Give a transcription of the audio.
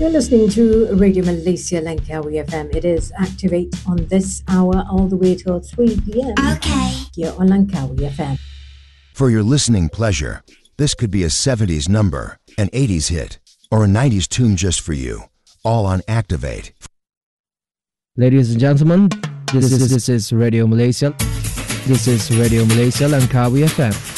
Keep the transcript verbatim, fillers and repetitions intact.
You're listening to Radio Malaysia Langkawi F M. It is Activate on this hour all the way till three p.m. Okay. Here on Langkawi F M. For your listening pleasure, this could be a seventies number, an eighties hit, or a nineties tune just for you. All on Activate. Ladies and gentlemen, this is, this is Radio Malaysia. This is Radio Malaysia Langkawi F M.